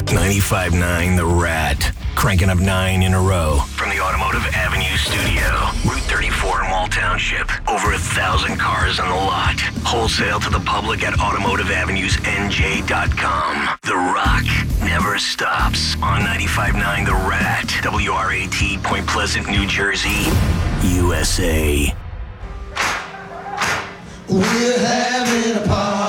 95.9 The Rat. Cranking up 9 in a row. From the Automotive Avenue studio. Route 34 Mall Township. Over 1,000 cars on the lot. Wholesale to the public at automotiveavenuesnj.com. The Rock never stops. On 95.9 The Rat. WRAT, Point Pleasant, New Jersey, USA. We're having a party.